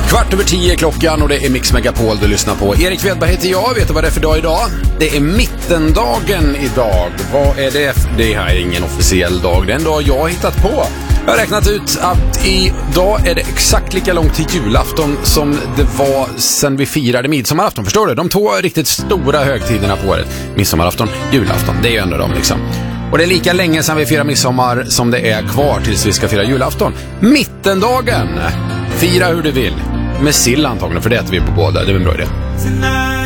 9:15 klockan och det är Mix Megapol du lyssnar på. Erik Wedberg heter jag, vet du vad det är för dag idag? Det är mittendagen idag. Vad är det? Det här är ingen officiell dag, det är en dag jag har hittat på. Jag har räknat ut att idag är det exakt lika långt till julafton som det var sen vi firade midsommarafton. Förstår du? De två riktigt stora högtiderna på året. Midsommarafton, julafton, det är ju ändå de liksom. Och det är lika länge sedan vi firar midsommar som det är kvar tills vi ska fira julafton. Mittendagen! Fira hur du vill. Med sill antagligen, för det äter vi på båda. Det är en bra idé.